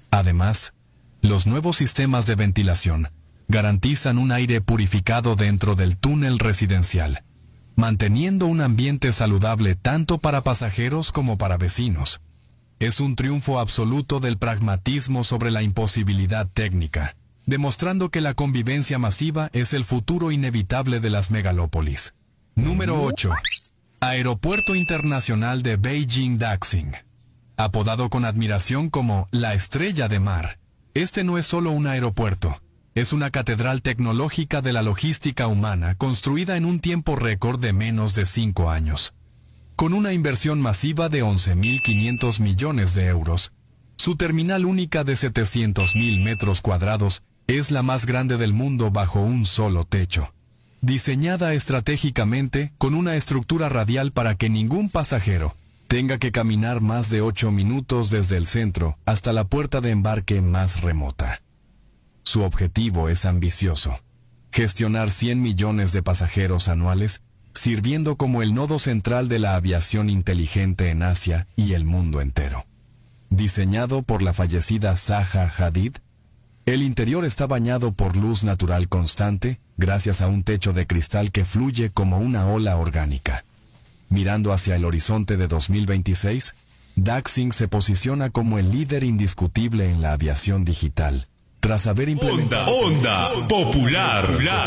Además, los nuevos sistemas de ventilación garantizan un aire purificado dentro del túnel residencial, manteniendo un ambiente saludable tanto para pasajeros como para vecinos. Es un triunfo absoluto del pragmatismo sobre la imposibilidad técnica, demostrando que la convivencia masiva es el futuro inevitable de las megalópolis. Número 8. Aeropuerto Internacional de Beijing-Daxing. Apodado con admiración como la Estrella de Mar, este no es solo un aeropuerto, es una catedral tecnológica de la logística humana construida en un tiempo récord de menos de 5 años. Con una inversión masiva de 11.500 millones de euros, su terminal única de 700.000 metros cuadrados es la más grande del mundo bajo un solo techo. Diseñada estratégicamente con una estructura radial para que ningún pasajero tenga que caminar más de 8 minutos desde el centro hasta la puerta de embarque más remota. Su objetivo es ambicioso: gestionar 100 millones de pasajeros anuales, sirviendo como el nodo central de la aviación inteligente en Asia y el mundo entero. Diseñado por la fallecida Zaha Hadid, el interior está bañado por luz natural constante, gracias a un techo de cristal que fluye como una ola orgánica. Mirando hacia el horizonte de 2026, Daxing se posiciona como el líder indiscutible en la aviación digital, tras haber implementado Onda Popular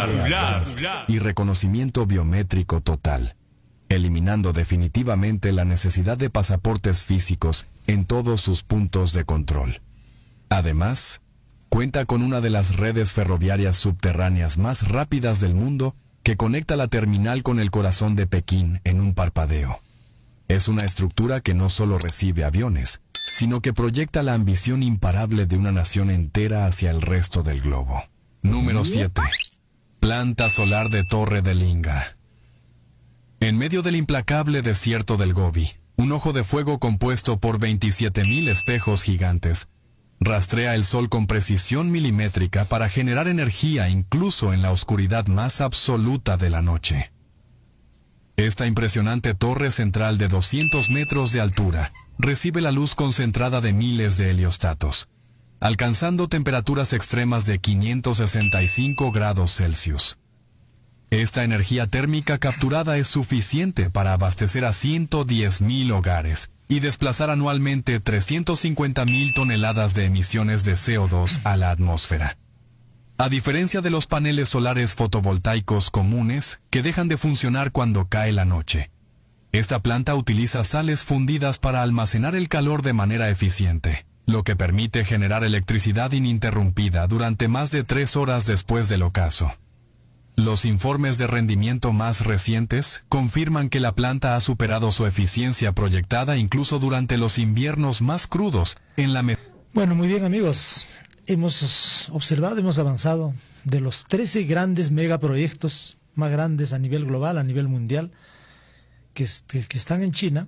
y reconocimiento biométrico total, eliminando definitivamente la necesidad de pasaportes físicos en todos sus puntos de control. Además, cuenta con una de las redes ferroviarias subterráneas más rápidas del mundo que conecta la terminal con el corazón de Pekín en un parpadeo. Es una estructura que no solo recibe aviones, sino que proyecta la ambición imparable de una nación entera hacia el resto del globo. Número 7. Planta solar de Torre del Inga. En medio del implacable desierto del Gobi, un ojo de fuego compuesto por 27.000 espejos gigantes rastrea el sol con precisión milimétrica para generar energía incluso en la oscuridad más absoluta de la noche. Esta impresionante torre central de 200 metros de altura recibe la luz concentrada de miles de heliostatos, alcanzando temperaturas extremas de 565 grados Celsius. Esta energía térmica capturada es suficiente para abastecer a 110.000 hogares y desplazar anualmente 350.000 toneladas de emisiones de CO2 a la atmósfera. A diferencia de los paneles solares fotovoltaicos comunes que dejan de funcionar cuando cae la noche, esta planta utiliza sales fundidas para almacenar el calor de manera eficiente, lo que permite generar electricidad ininterrumpida durante más de 3 horas después del ocaso. Los informes de rendimiento más recientes confirman que la planta ha superado su eficiencia proyectada incluso durante los inviernos más crudos en la Bueno, muy bien, amigos. Hemos observado, hemos avanzado de los 13 grandes megaproyectos más grandes a nivel global, a nivel mundial, que están en China.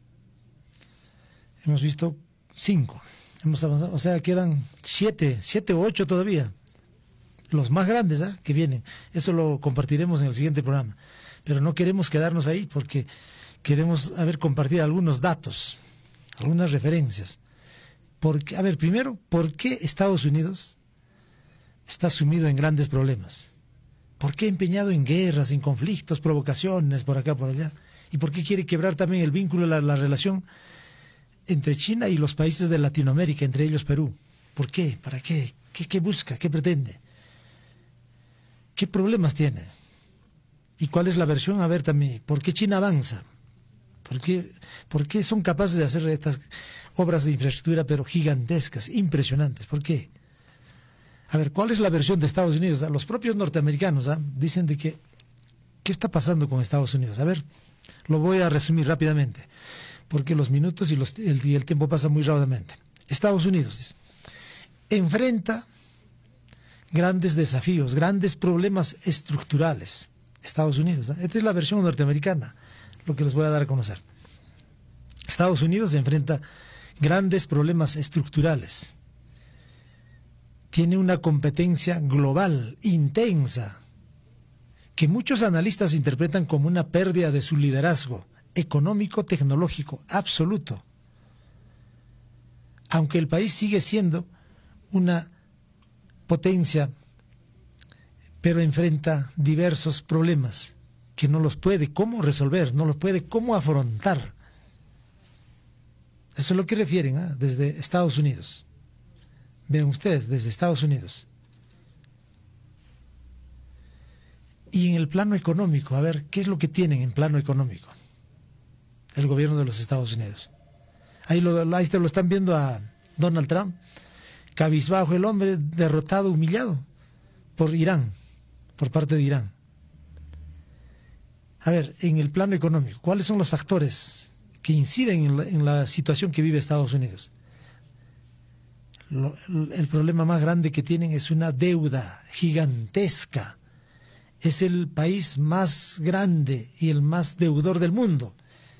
Hemos visto 5. Hemos avanzado, o sea, quedan 7 o 8 todavía. Los más grandes que vienen. Eso lo compartiremos en el siguiente programa. Pero no queremos quedarnos ahí porque queremos compartir algunos datos, algunas referencias. Porque, primero, ¿por qué Estados Unidos está sumido en grandes problemas? ¿Por qué empeñado en guerras, en conflictos, provocaciones, por acá, por allá? ¿Y por qué quiere quebrar también el vínculo, la relación entre China y los países de Latinoamérica, entre ellos Perú? ¿Por qué? ¿Para qué? ¿Qué busca? ¿Qué pretende? ¿Qué problemas tiene? ¿Y cuál es la versión? A ver también, ¿por qué China avanza? ¿Por qué son capaces de hacer estas obras de infraestructura pero gigantescas, impresionantes? ¿Por qué? A ver, ¿cuál es la versión de Estados Unidos? Los propios norteamericanos dicen de que, ¿qué está pasando con Estados Unidos? A ver, lo voy a resumir rápidamente, porque los minutos y el tiempo pasa muy rápidamente. Estados Unidos enfrenta grandes desafíos, grandes problemas estructurales. Estados Unidos, esta es la versión norteamericana, lo que les voy a dar a conocer. Estados Unidos enfrenta grandes problemas estructurales. Tiene una competencia global, intensa, que muchos analistas interpretan como una pérdida de su liderazgo económico, tecnológico, absoluto. Aunque el país sigue siendo una potencia, pero enfrenta diversos problemas que no los puede cómo resolver, no los puede cómo afrontar. Eso es lo que refieren desde Estados Unidos. Vean ustedes, desde Estados Unidos. Y en el plano económico, a ver, ¿qué es lo que tienen en plano económico el gobierno de los Estados Unidos? Ahí te lo están viendo a Donald Trump, cabizbajo el hombre, derrotado, humillado por Irán, por parte de Irán. A ver, en el plano económico, ¿cuáles son los factores que inciden en la situación que vive Estados Unidos? El problema más grande que tienen es una deuda gigantesca. Es el país más grande y el más deudor del mundo.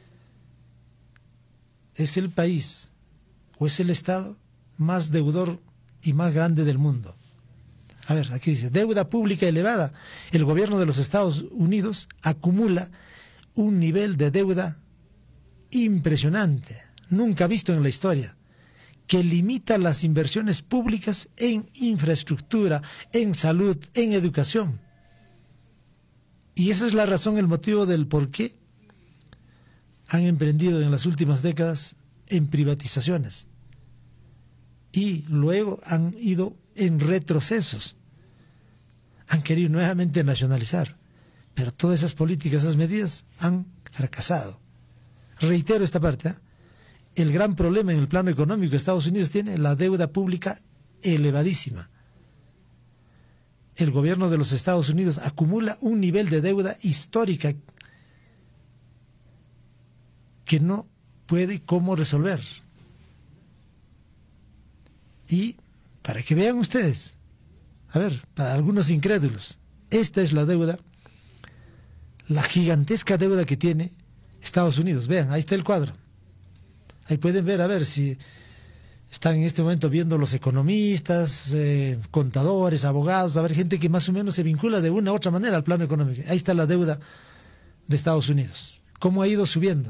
Es el país o es el Estado más deudor y más grande del mundo. A ver, aquí dice, deuda pública elevada. El gobierno de los Estados Unidos acumula un nivel de deuda impresionante, nunca visto en la historia, que limita las inversiones públicas en infraestructura, en salud, en educación. Y esa es la razón, el motivo del por qué han emprendido en las últimas décadas en privatizaciones. Y luego han ido en retrocesos. Han querido nuevamente nacionalizar. Pero todas esas políticas, esas medidas han fracasado. Reitero esta parte. El gran problema en el plano económico que Estados Unidos tiene, la deuda pública elevadísima. El gobierno de los Estados Unidos acumula un nivel de deuda histórica que no puede cómo resolver. Y para que vean ustedes, a ver, para algunos incrédulos, esta es la deuda, la gigantesca deuda que tiene Estados Unidos. Vean, ahí está el cuadro. Ahí pueden ver, a ver si están en este momento viendo los economistas, contadores, abogados, a ver, gente que más o menos se vincula de una u otra manera al plano económico. Ahí está la deuda de Estados Unidos. ¿Cómo ha ido subiendo?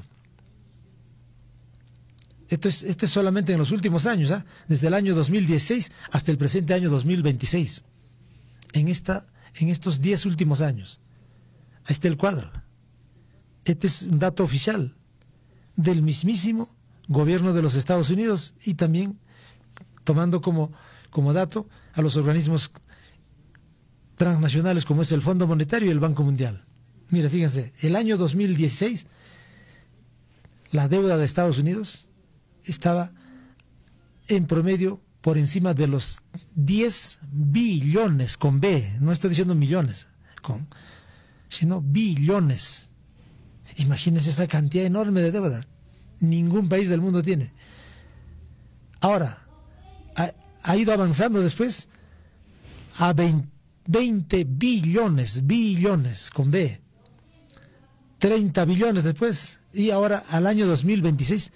Esto es solamente en los últimos años, desde el año 2016 hasta el presente año 2026. En estos 10 últimos años. Ahí está el cuadro. Este es un dato oficial del mismísimo gobierno de los Estados Unidos y también tomando como dato a los organismos transnacionales como es el Fondo Monetario y el Banco Mundial. Mira, fíjense, el año 2016 la deuda de Estados Unidos estaba en promedio por encima de los 10 billones con B, no estoy diciendo millones, sino billones. Imagínense esa cantidad enorme de deuda. Ningún país del mundo tiene. Ahora, ha ido avanzando después a 20 billones con B, 30 billones después, y ahora al año 2026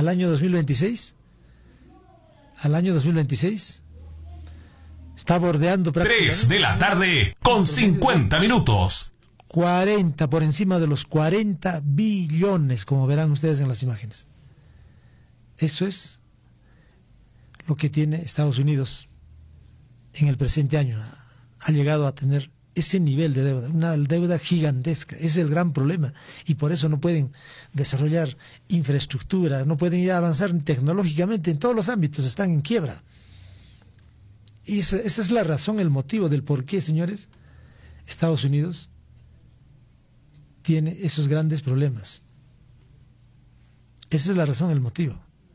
está bordeando prácticamente 3 de la tarde con 50 minutos. 40, por encima de los 40 billones, como verán ustedes en las imágenes. Eso es lo que tiene Estados Unidos en el presente año. Ha llegado a tener ese nivel de deuda, una deuda gigantesca. Ese es el gran problema. Y por eso no pueden desarrollar infraestructura, no pueden ir a avanzar tecnológicamente en todos los ámbitos, están en quiebra. Y esa es la razón, el motivo del por qué, señores, Estados Unidos tiene esos grandes problemas. Esa es la razón, el motivo.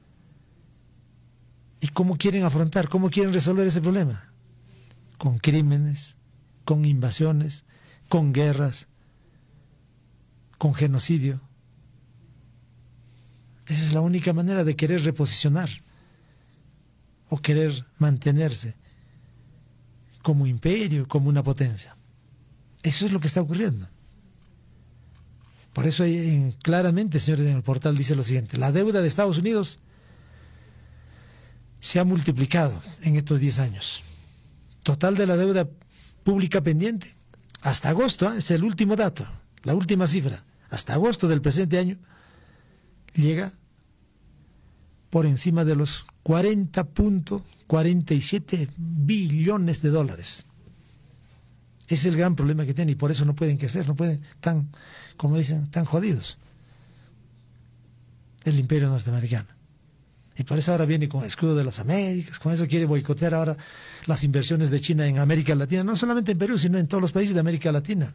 ¿Y cómo quieren afrontar, cómo quieren resolver ese problema? Con crímenes, con invasiones, con guerras, con genocidio. Esa es la única manera de querer reposicionar o querer mantenerse como imperio, como una potencia. Eso es lo que está ocurriendo. Por eso claramente, señores, en el portal dice lo siguiente: la deuda de Estados Unidos se ha multiplicado en estos 10 años. Total de la deuda pública pendiente, hasta agosto, es el último dato, la última cifra, hasta agosto del presente año, llega por encima de los 47 billones de dólares. Ese es el gran problema que tienen y por eso no pueden crecer, no pueden, tan, como dicen, tan jodidos. El imperio norteamericano. Y por eso ahora viene con el escudo de las Américas, con eso quiere boicotear ahora las inversiones de China en América Latina, no solamente en Perú, sino en todos los países de América Latina.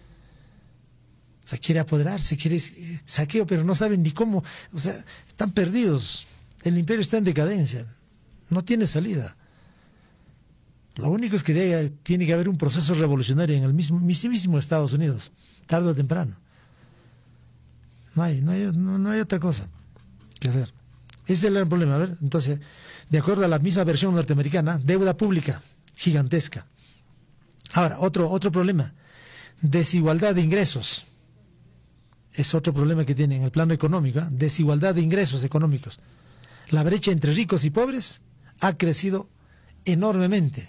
O sea, quiere apoderarse, quiere saqueo, pero no saben ni cómo, o sea, están perdidos. El imperio está en decadencia, no tiene salida. Lo único es que tiene que haber un proceso revolucionario en el mismísimo Estados Unidos, tarde o temprano. No hay otra cosa que hacer. Ese es el gran problema. A ver, entonces, de acuerdo a la misma versión norteamericana, deuda pública gigantesca. Ahora, otro problema, desigualdad de ingresos. Es otro problema que tiene en el plano económico, ¿eh? Desigualdad de ingresos económicos. La brecha entre ricos y pobres ha crecido enormemente.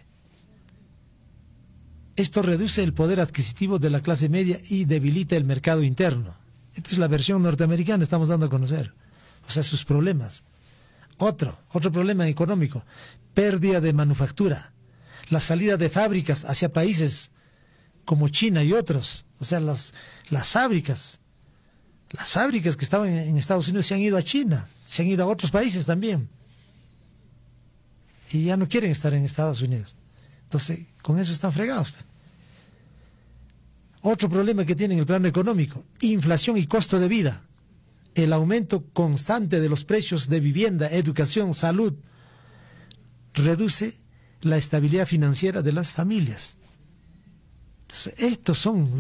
Esto reduce el poder adquisitivo de la clase media y debilita el mercado interno. Esta es la versión norteamericana, estamos dando a conocer. O sea, sus problemas. Otro problema económico, pérdida de manufactura. La salida de fábricas hacia países como China y otros. O sea, las fábricas que estaban en Estados Unidos se han ido a China, se han ido a otros países también. Y ya no quieren estar en Estados Unidos. Entonces, con eso están fregados. Otro problema que tienen en el plano económico, inflación y costo de vida. El aumento constante de los precios de vivienda, educación, salud, reduce la estabilidad financiera de las familias. Entonces, estos son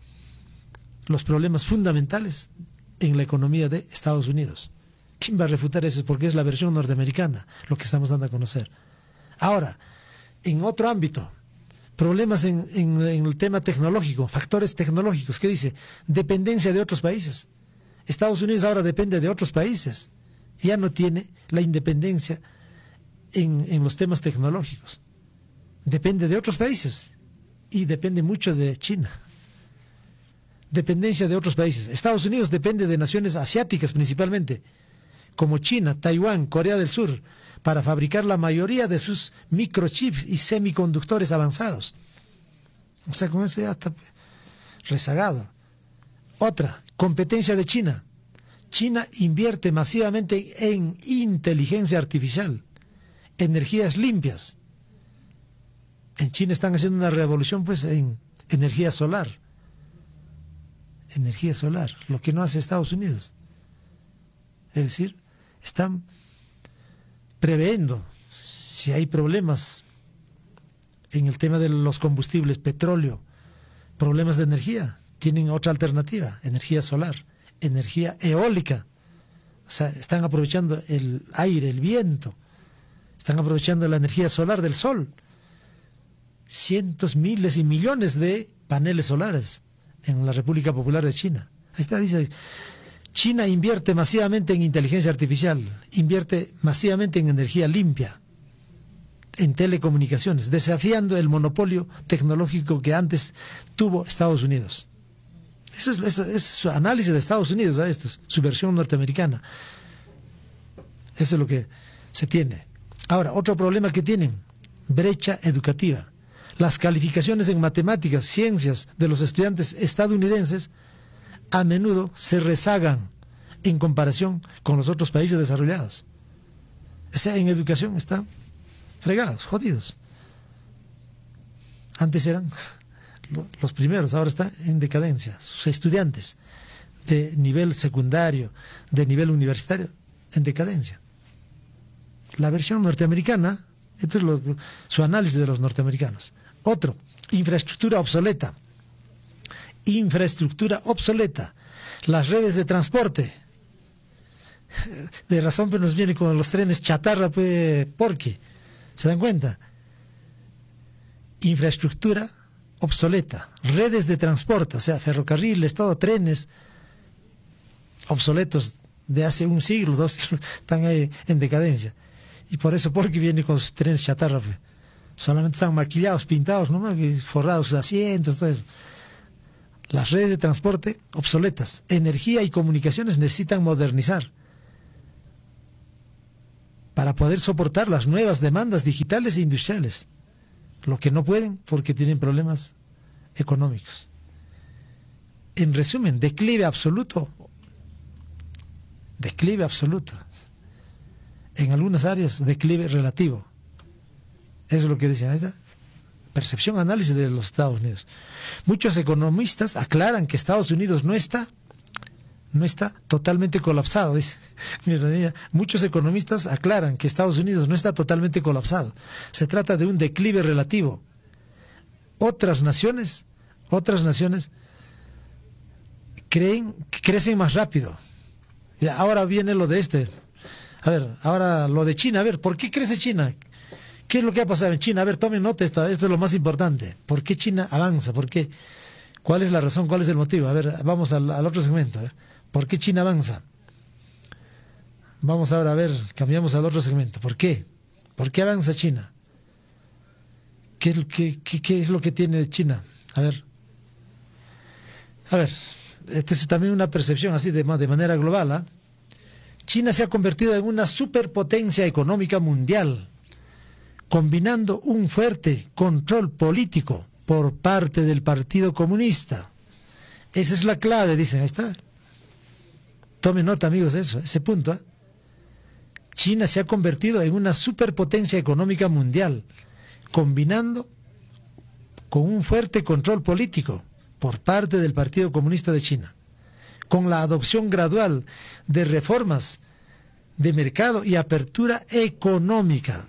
los problemas fundamentales en la economía de Estados Unidos. ¿Quién va a refutar eso? Porque es la versión norteamericana lo que estamos dando a conocer. Ahora, en otro ámbito, problemas en el tema tecnológico, factores tecnológicos. ¿Qué dice? Dependencia de otros países. Estados Unidos ahora depende de otros países. Ya no tiene la independencia en los temas tecnológicos. Depende de otros países y depende mucho de China. Dependencia de otros países. Estados Unidos depende de naciones asiáticas principalmente, como China, Taiwán, Corea del Sur, para fabricar la mayoría de sus microchips y semiconductores avanzados. O sea, con eso ya está rezagado. Otra, competencia de China. China invierte masivamente en inteligencia artificial, energías limpias. En China están haciendo una revolución pues en energía solar. Energía solar, lo que no hace Estados Unidos. Es decir, están previendo si hay problemas en el tema de los combustibles, petróleo, problemas de energía. Tienen otra alternativa, energía solar, energía eólica. O sea, están aprovechando el aire, el viento, están aprovechando la energía solar del sol. Cientos, miles y millones de paneles solares en la República Popular de China. Ahí está, dice, China invierte masivamente en inteligencia artificial, invierte masivamente en energía limpia, en telecomunicaciones, desafiando el monopolio tecnológico que antes tuvo Estados Unidos. Eso es su análisis de Estados Unidos, ¿sabes? Esto es su versión norteamericana. Eso es lo que se tiene. Ahora, otro problema que tienen, brecha educativa. Las calificaciones en matemáticas, ciencias de los estudiantes estadounidenses a menudo se rezagan en comparación con los otros países desarrollados. O sea, en educación están fregados, jodidos. Antes eran los primeros, ahora están en decadencia. Sus estudiantes de nivel secundario, de nivel universitario, en decadencia. La versión norteamericana, esto es su análisis de los norteamericanos. Otro, infraestructura obsoleta. Infraestructura obsoleta. Las redes de transporte. De razón, pero nos viene con los trenes chatarra, pues, porque, ¿se dan cuenta? Infraestructura obsoleta. Redes de transporte, o sea, ferrocarriles, todo, trenes obsoletos de hace un siglo, 2 siglos, están ahí en decadencia. Y por eso, porque viene con sus trenes chatarra, pues. Solamente están maquillados, pintados, ¿no? Forrados sus asientos, todo eso. Las redes de transporte obsoletas. Energía y comunicaciones necesitan modernizar. para poder soportar las nuevas demandas digitales e industriales. Lo que no pueden porque tienen problemas económicos. En resumen, declive absoluto. Declive absoluto. En algunas áreas, declive relativo. Eso es lo que dicen. Ahí está. Percepción, análisis de los Estados Unidos. Muchos economistas aclaran que Estados Unidos no está totalmente colapsado. Dice. Muchos economistas aclaran que Estados Unidos no está totalmente colapsado. Se trata de un declive relativo. Otras naciones creen que crecen más rápido. Y ahora viene lo de este. A ver, ahora lo de China. A ver, ¿por qué crece China? ¿Qué es lo que ha pasado en China? A ver, tomen nota, esto es lo más importante. ¿Por qué China avanza? ¿Por qué? ¿Cuál es la razón? ¿Cuál es el motivo? A ver, vamos al otro segmento. A ver, ¿por qué China avanza? Vamos ahora a ver, cambiamos al otro segmento. ¿Por qué? ¿Por qué avanza China? ¿Qué es lo que tiene China? A ver, esta es también una percepción así de manera global. ¿Eh? China se ha convertido en una superpotencia económica mundial, combinando un fuerte control político por parte del Partido Comunista. Esa es la clave, dicen. Ahí está. Tomen nota, amigos, de eso, ese punto. ¿Eh? China se ha convertido en una superpotencia económica mundial, combinando con un fuerte control político por parte del Partido Comunista de China, con la adopción gradual de reformas de mercado y apertura económica,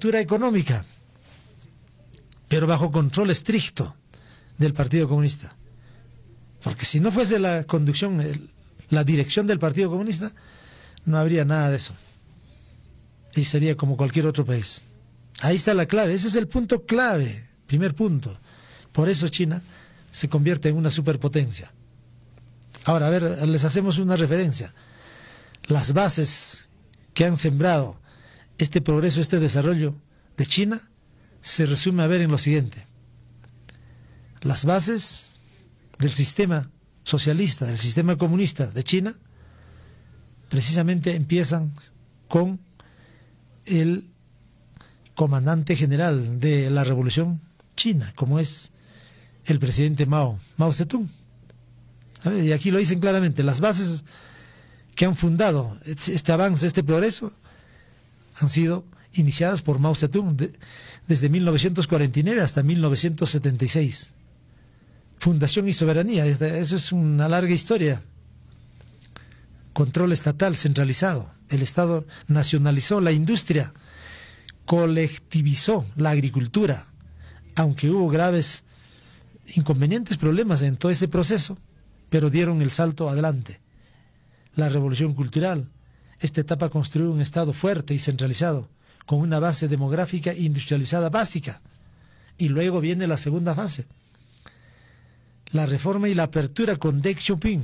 pero bajo control estricto del Partido Comunista. Porque si no fuese la conducción, la dirección del Partido Comunista, no habría nada de eso. Y sería como cualquier otro país. Ahí está la clave, ese es el punto clave, primer punto. Por eso China se convierte en una superpotencia. Ahora, a ver, les hacemos una referencia. Las bases que han sembrado este progreso, este desarrollo de China, se resume a ver en lo siguiente. Las bases del sistema socialista, del sistema comunista de China, precisamente empiezan con el comandante general de la revolución china, como es el presidente Mao Zedong. A ver, y aquí lo dicen claramente, las bases que han fundado este avance, este progreso, han sido iniciadas por Mao Zedong desde 1949 hasta 1976. Fundación y soberanía, eso es una larga historia. Control estatal centralizado. El Estado nacionalizó la industria, colectivizó la agricultura, aunque hubo graves inconvenientes, problemas en todo ese proceso, pero dieron el salto adelante. La revolución cultural, esta etapa construyó un Estado fuerte y centralizado, con una base demográfica e industrializada básica. Y luego viene la segunda fase, la reforma y la apertura con Deng Xiaoping,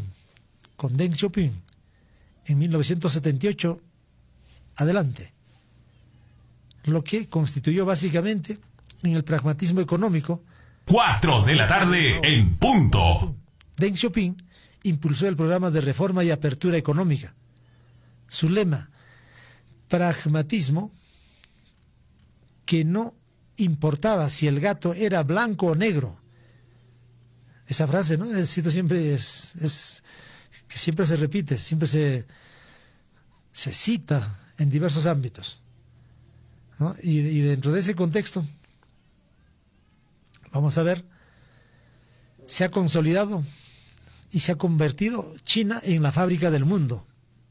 en 1978 adelante, lo que constituyó básicamente en el pragmatismo económico. 4 de la tarde en punto. Deng Xiaoping impulsó el programa de reforma y apertura económica. Su lema, pragmatismo, que no importaba si el gato era blanco o negro. Esa frase, ¿no? Siempre que siempre se repite, siempre se cita en diversos ámbitos, ¿no? Y dentro de ese contexto, vamos a ver, se ha consolidado y se ha convertido China en la fábrica del mundo.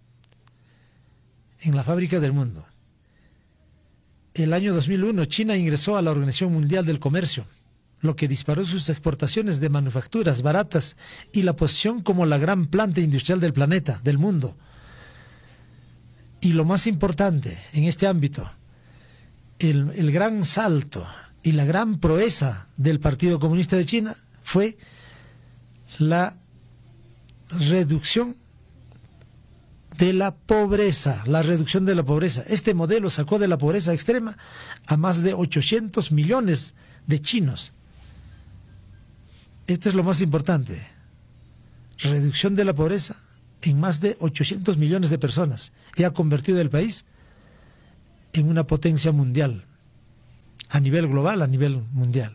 En la fábrica del mundo. El año 2001, China ingresó a la Organización Mundial del Comercio, lo que disparó sus exportaciones de manufacturas baratas y la posición como la gran planta industrial del planeta, del mundo. Y lo más importante en este ámbito, el gran salto y la gran proeza del Partido Comunista de China fue la reducción de la pobreza, Este modelo sacó de la pobreza extrema a más de 800 millones de chinos. Esto es lo más importante. Reducción de la pobreza en más de 800 millones de personas. Y ha convertido el país en una potencia mundial, a nivel global, a nivel mundial.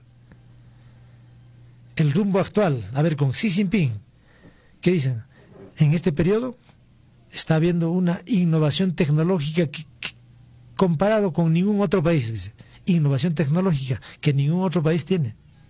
El rumbo actual, a ver, con Xi Jinping, ¿qué dicen? En este periodo está habiendo una innovación tecnológica que comparado con ningún otro país, dice, innovación tecnológica que ningún otro país tiene.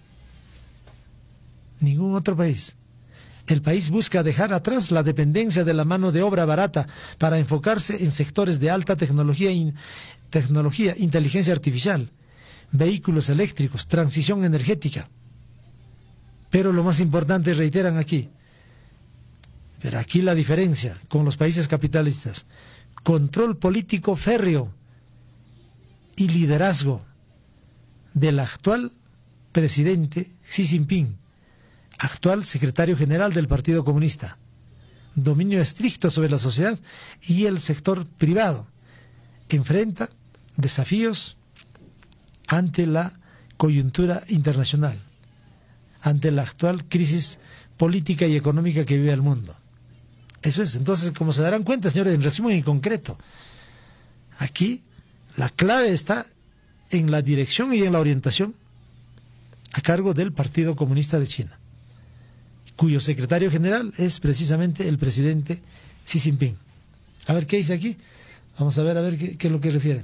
Ningún otro país. El país busca dejar atrás la dependencia de la mano de obra barata para enfocarse en sectores de alta tecnología, inteligencia artificial, vehículos eléctricos, transición energética. Pero lo más importante, reiteran aquí, pero aquí la diferencia con los países capitalistas, control político férreo y liderazgo del actual presidente Xi Jinping, actual secretario general del Partido Comunista, dominio estricto sobre la sociedad y el sector privado, enfrenta desafíos ante la coyuntura internacional, ante la actual crisis política y económica que vive el mundo. Eso es. Entonces, como se darán cuenta, señores, en resumen y concreto, aquí la clave está en la dirección y en la orientación a cargo del Partido Comunista de China, cuyo secretario general es precisamente el presidente Xi Jinping. A ver qué dice aquí. Vamos a ver qué es lo que refiere.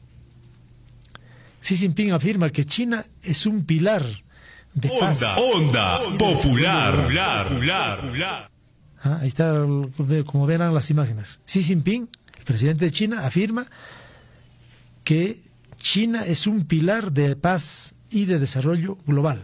Xi Jinping afirma que China es un pilar de paz. Onda popular. Ahí está, como verán las imágenes. Xi Jinping, el presidente de China, afirma que China es un pilar de paz y de desarrollo global.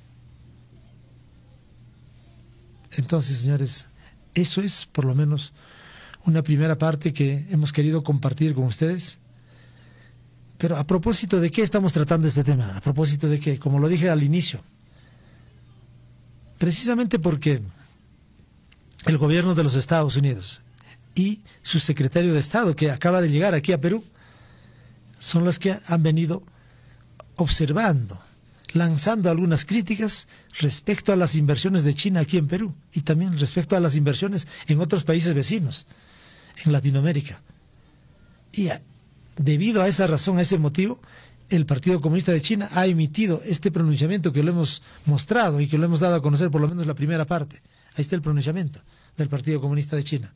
Entonces, señores, eso es por lo menos una primera parte que hemos querido compartir con ustedes. Pero a propósito de qué estamos tratando este tema, a propósito de qué, como lo dije al inicio, precisamente porque el gobierno de los Estados Unidos y su secretario de Estado, que acaba de llegar aquí a Perú, son los que han venido observando, lanzando algunas críticas respecto a las inversiones de China aquí en Perú y también respecto a las inversiones en otros países vecinos, en Latinoamérica. Y debido a esa razón, a ese motivo, el Partido Comunista de China ha emitido este pronunciamiento que lo hemos mostrado y que lo hemos dado a conocer, por lo menos la primera parte. Ahí está el pronunciamiento del Partido Comunista de China.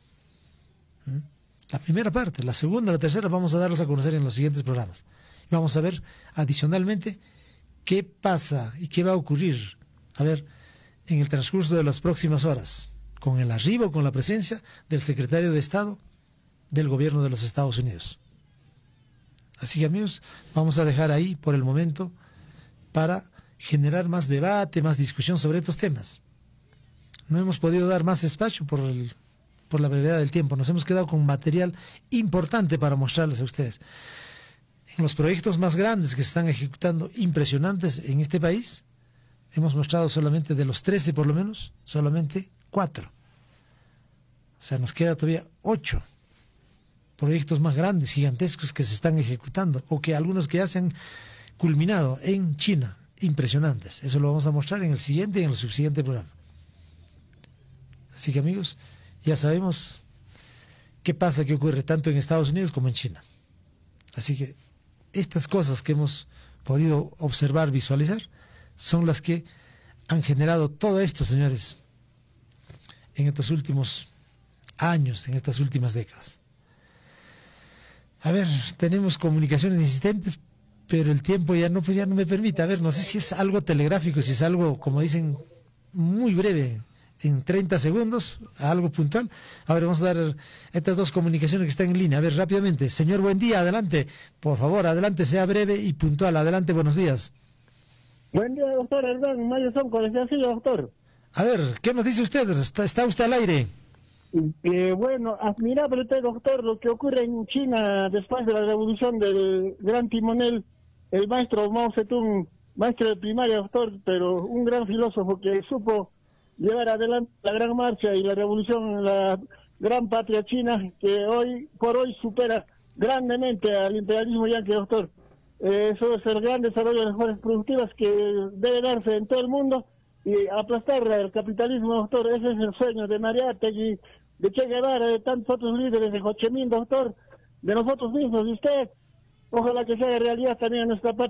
La primera parte, la segunda, la tercera, vamos a darlos a conocer en los siguientes programas. Y vamos a ver adicionalmente qué pasa y qué va a ocurrir, a ver, en el transcurso de las próximas horas, con el arribo, con la presencia del secretario de Estado del gobierno de los Estados Unidos. Así que, amigos, vamos a dejar ahí por el momento para generar más debate, más discusión sobre estos temas. No hemos podido dar más espacio por la brevedad del tiempo. Nos hemos quedado con material importante para mostrarles a ustedes. En los proyectos más grandes que se están ejecutando, impresionantes en este país, hemos mostrado solamente de los 13 por lo menos, solamente 4. O sea, nos queda todavía 8 proyectos más grandes, gigantescos que se están ejecutando, o que algunos que ya se han culminado en China, impresionantes. Eso lo vamos a mostrar en el siguiente y en el subsiguiente programa. Así que, amigos, ya sabemos qué pasa, qué ocurre tanto en Estados Unidos como en China. Así que estas cosas que hemos podido observar, visualizar, son las que han generado todo esto, señores, en estos últimos años, en estas últimas décadas. A ver, tenemos comunicaciones insistentes, pero el tiempo ya no me permite. A ver, no sé si es algo telegráfico, si es algo, como dicen, muy breve, en 30 segundos, algo puntual. A ver, vamos a dar estas dos comunicaciones que están en línea. A ver, rápidamente. Señor, buen día, adelante. Por favor, adelante, sea breve y puntual. Adelante, buenos días. Buen día, doctor Hernán Mayo Sonco, desde así, doctor. A ver, ¿qué nos dice usted? ¿Está usted al aire? Bueno, admirable usted, doctor, lo que ocurre en China después de la revolución del gran timonel, el maestro Mao Zedong, maestro de primaria, doctor, pero un gran filósofo que supo llevar adelante la gran marcha y la revolución en la gran patria china, que hoy por hoy supera grandemente al imperialismo yanqui, doctor. Eso es el gran desarrollo de las fuerzas productivas que debe darse en todo el mundo y aplastar el capitalismo, doctor. Ese es el sueño de Mariátegui, de Che Guevara, de tantos otros líderes, de Ho Chi Minh, doctor, de nosotros mismos, de usted, Ojalá que sea realidad también en nuestra parte.